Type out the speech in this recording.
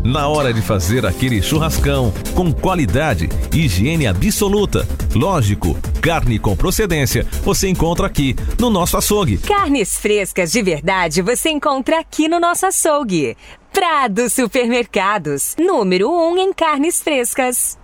Na hora de fazer aquele churrascão, com qualidade e higiene absoluta. Lógico, carne com procedência você encontra aqui no nosso açougue. Carnes frescas de verdade você encontra aqui no nosso açougue. Prado Supermercados, número 1 em carnes frescas.